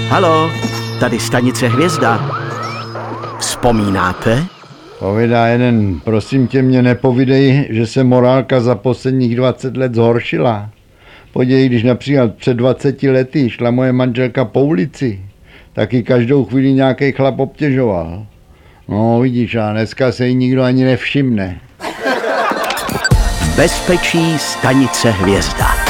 Halo, tady stanice Hvězda. Vzpomínáte? Povídá jeden, prosím tě, mě nepovídej, že se morálka za posledních 20 let zhoršila. Podívej, když například před 20 lety šla moje manželka po ulici, taky každou chvíli nějaký chlap obtěžoval. No vidíš, a dneska se jí nikdo ani nevšimne. Bezpečí stanice Hvězda.